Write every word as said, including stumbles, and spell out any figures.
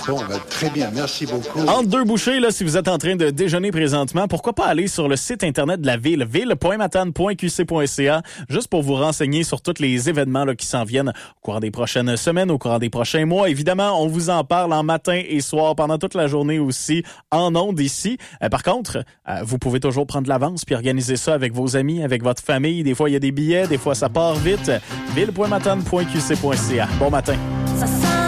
Bon, ben, très bien, merci beaucoup. Entre deux bouchées, là, si vous êtes en train de déjeuner présentement, pourquoi pas aller sur le site internet de la ville, ville point matane point q c point c a, juste pour vous renseigner sur tous les événements là, qui s'en viennent au courant des prochaines semaines, au courant des prochains mois. Évidemment, on vous en parle en matin et soir, pendant toute la journée aussi, en ondes ici. Euh, par contre, euh, vous pouvez toujours prendre l'avance puis organiser ça avec vos amis, avec votre famille. Des fois, il y a des billets, des fois, ça part vite. ville point matane point q c point c a. Bon matin. Ça